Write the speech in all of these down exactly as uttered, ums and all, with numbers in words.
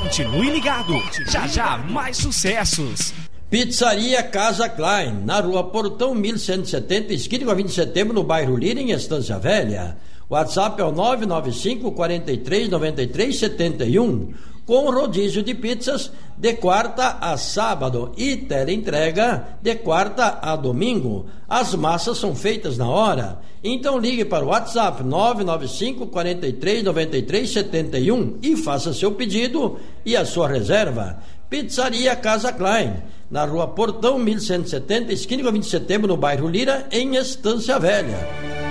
Continue ligado, já já mais sucessos. Pizzaria Casa Klein, na rua Portão mil cento e setenta, esquina com a vinte de setembro, no bairro Lira, em Estância Velha. WhatsApp é o nove nove cinco, quatro três, nove três sete um, com rodízio de pizzas de quarta a sábado e teleentrega de quarta a domingo. As massas são feitas na hora. Então ligue para o WhatsApp nove nove cinco, quatro três, nove três sete um e faça seu pedido e a sua reserva. Pizzaria Casa Klein, na rua Portão mil cento e setenta, esquina com a vinte de setembro, no bairro Lira, em Estância Velha.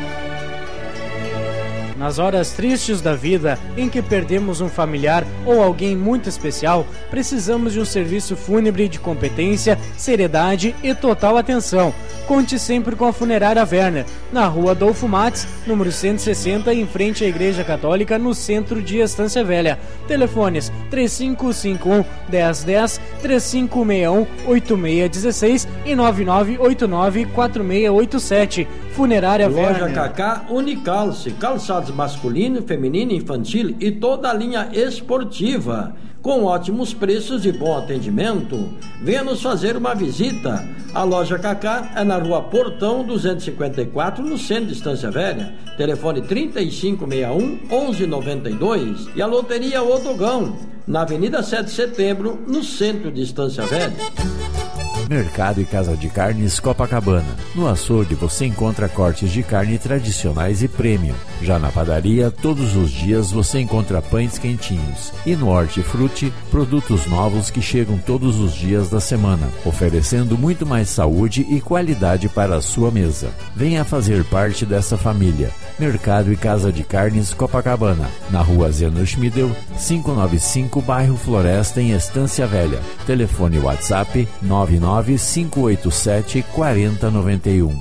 Nas horas tristes da vida, em que perdemos um familiar ou alguém muito especial, precisamos de um serviço fúnebre de competência, seriedade e total atenção. Conte sempre com a Funerária Werner, na rua Adolfo Mates, número cento e sessenta, em frente à Igreja Católica, no centro de Estância Velha. Telefones três cinco cinco um, um zero um zero, três cinco seis um, oito seis um seis e nove nove oito nove, quatro seis oito sete. Funerária Loja Werner. Cacá Unicalce, calçados masculino, feminino, infantil e toda a linha esportiva, com ótimos preços e bom atendimento. Venha nos fazer uma visita. A Loja Cacá é na rua Portão duzentos e cinquenta e quatro, no centro de Estância Velha. Telefone trinta e cinco sessenta e um, onze noventa e dois. E a Loteria Odogão, na Avenida sete de Setembro, no centro de Estância Velha. Mercado e Casa de Carnes Copacabana. No açougue você encontra cortes de carne tradicionais e premium. Já na padaria, todos os dias você encontra pães quentinhos. E no Hortifruti, produtos novos que chegam todos os dias da semana, oferecendo muito mais saúde e qualidade para a sua mesa. Venha fazer parte dessa família. Mercado e Casa de Carnes Copacabana, na rua Zeno Schmidel, quinhentos e noventa e cinco, bairro Floresta, em Estância Velha. Telefone WhatsApp nove nove cinco oito sete, quatro zero nove um.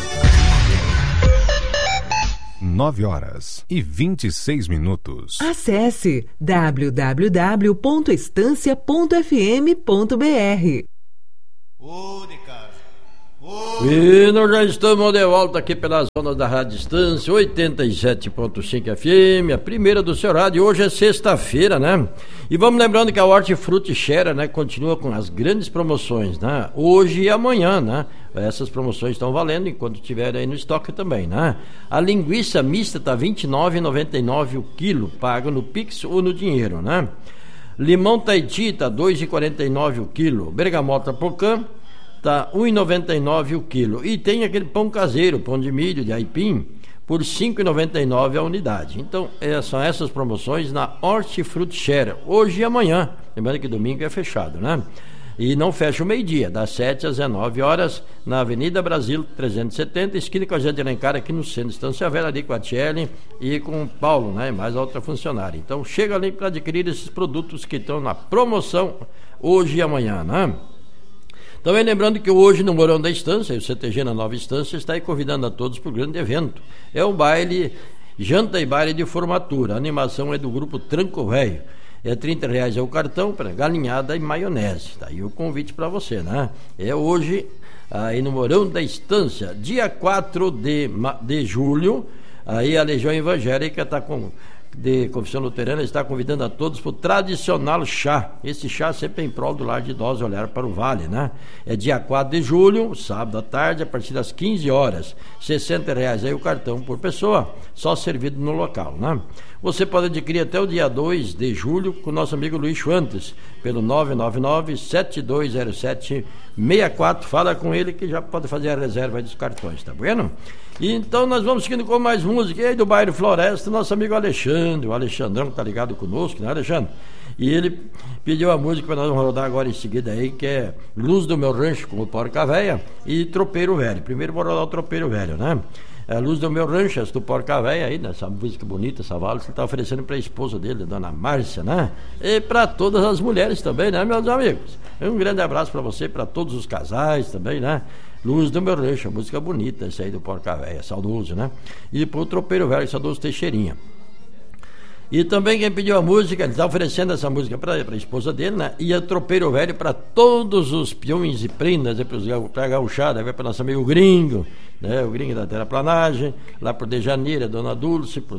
nove horas e vinte e seis minutos. Acesse w w w ponto estância ponto f m ponto b r. Ô, de casa. E nós já estamos de volta aqui pelas zonas da Rádio Distância oitenta e sete ponto cinco F M, a primeira do seu rádio. Hoje é sexta-feira, né? E vamos lembrando que a Hortifruti Xera, né, continua com as grandes promoções, né? Hoje e amanhã, né? Essas promoções estão valendo enquanto tiver aí no estoque também, né? A linguiça mista tá vinte e nove reais e noventa e nove centavos o quilo, pago no Pix ou no dinheiro, né? Limão Tahiti tá dois reais e quarenta e nove centavos o quilo. Bergamota Pocã tá um real e noventa e nove centavos o quilo. E tem aquele pão caseiro, pão de milho de aipim, por cinco reais e noventa e nove centavos a unidade. Então, é, são essas promoções na Hortifruti Xera, hoje e amanhã. Lembrando que domingo é fechado, né? E não fecha o meio-dia, das sete às dezenove horas, na Avenida Brasil trezentos e setenta, esquina com a Gente Alencar, aqui no centro de Estância Velha, ali com a Tchelle e com o Paulo, né? Mais a outra funcionária. Então, chega ali para adquirir esses produtos que estão na promoção hoje e amanhã, né? Também lembrando que hoje no Morão da Estância, o C T G na Nova Estância, está aí convidando a todos para o grande evento. É um baile, janta e baile de formatura. A animação é do grupo Tranco Velho. É trinta reais é o cartão para galinhada e maionese. Tá aí o convite para você, né? É hoje aí no Morão da Estância, dia quatro de, de julho. Aí a Legião Evangélica está com... de Confissão Luterana está convidando a todos para o tradicional chá. Esse chá sempre em prol do lar de idosos, olhar para o vale, né? É dia quatro de julho, sábado à tarde, a partir das quinze horas. sessenta reais aí o cartão por pessoa, só servido no local, né? Você pode adquirir até o dia dois de julho com o nosso amigo Luiz Schwantes, pelo nove nove nove, sete dois zero sete, seis quatro. Fala com ele que já pode fazer a reserva dos cartões, tá bueno? E então nós vamos seguindo com mais música aí do bairro Floresta, nosso amigo Alexandre, o Alexandrão que tá ligado conosco, né, Alexandre? E ele pediu a música para nós rodar agora em seguida aí, que é Luz do Meu Rancho com o Porca Véia e Tropeiro Velho. Primeiro vou rodar o Tropeiro Velho, né? É a Luz do Meu Rancho, do Porca Véia aí, nessa música bonita, essa valsa, ele tá oferecendo para a esposa dele, Dona Márcia, né? E para todas as mulheres também, né, meus amigos? Um grande abraço para você, para todos os casais também, né? Luz do Meu Rancho, a música bonita, essa aí do Porca Véia, saudoso, né? E pro Tropeiro Velho, saudoso Teixeirinha. E também quem pediu a música, ele está oferecendo essa música para a esposa dele, né? E a Tropeiro Velho para todos os peões e prendas, para a gauchada, para nosso amigo Gringo, né? O Gringo da Terraplanagem, lá por De Janeiro, a Dona Dulce, pro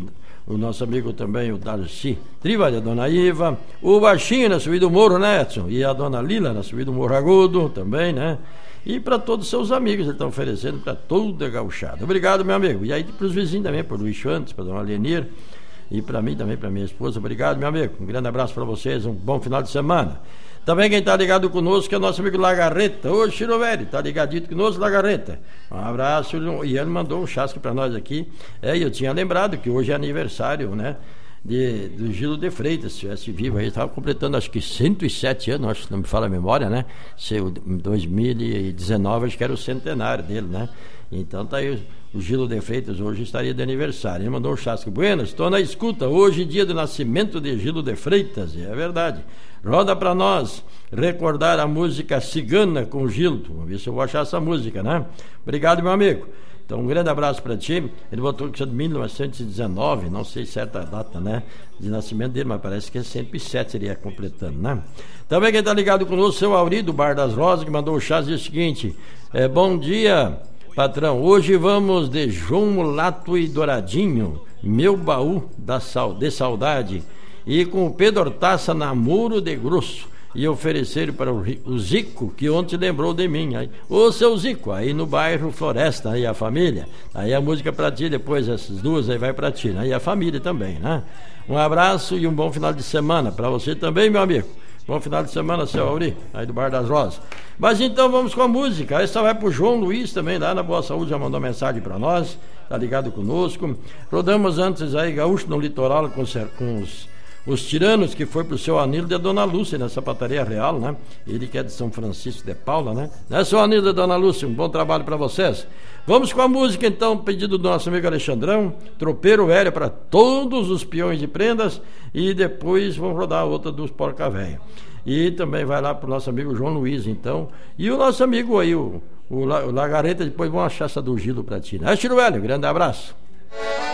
o nosso amigo também, o Darcy Triva, a dona Iva, o Baixinho na subida do Morro, né, Edson? E a dona Lila na subida do Morro Agudo também, né? E para todos os seus amigos, ele está oferecendo para toda a gauchada. Obrigado, meu amigo. E aí para os vizinhos também, para o Luiz Chantes, para a dona Lenir, e para mim também, para minha esposa. Obrigado, meu amigo. Um grande abraço para vocês, um bom final de semana. Também quem está ligado conosco é o nosso amigo Lagarreta. Ô, Chiroveri, está ligadito conosco, Lagarreta. Um abraço. E ele mandou um chasque para nós aqui. É, eu tinha lembrado que hoje é aniversário, né? De, do Gilo de Freitas, se estivesse vivo aí, estava completando acho que cento e sete anos, acho que não me fala a memória, né? Em dois mil e dezenove, acho que era o centenário dele, né? Então tá aí, o Gilo de Freitas hoje estaria de aniversário. Ele mandou um chasque. Buenas, estou na escuta, hoje dia do nascimento de Gilo de Freitas, é verdade. Roda para nós recordar a música Cigana com o Gilo. Vamos ver se eu vou achar essa música, né? Obrigado, meu amigo. Então, um grande abraço para ti. Ele botou que é de mil novecentos e dezenove, não sei certa data, né, de nascimento dele, mas parece que é cento e sete seria completando, né? Também quem está ligado conosco, seu Auri, do Bar das Rosas, que mandou o chá, diz o seguinte: é, bom dia, patrão. Hoje vamos de João Mulato e Douradinho, meu baú da sal, de saudade, e com o Pedro Hortaça, namoro de grosso. E oferecer para o, o Zico, que ontem lembrou de mim. Aí, ô seu Zico, aí no bairro Floresta, aí a família. Aí a música para ti, depois essas duas aí vai para ti, né? E a família também, né? Um abraço e um bom final de semana para você também, meu amigo. Bom final de semana, seu Auri, aí do Bar das Rosas. Mas então vamos com a música. Essa vai pro João Luiz também, lá na Boa Saúde, já mandou mensagem para nós, tá ligado conosco. Rodamos antes aí Gaúcho no Litoral com, com os Os Tiranos, que foi pro seu Anildo de Dona Lúcia, na Sapataria Real, né? Ele que é de São Francisco de Paula, né? Né, seu Anildo de Dona Lúcia, um bom trabalho para vocês. Vamos com a música, então, pedido do nosso amigo Alexandrão, Tropeiro Velho para todos os peões de prendas, e depois vamos rodar a outra dos Porca Véia. E também vai lá pro nosso amigo João Luiz, então, e o nosso amigo aí, o, o, o Lagareta, depois vão achar essa do Gilo para ti, né? Chiruélio, grande abraço.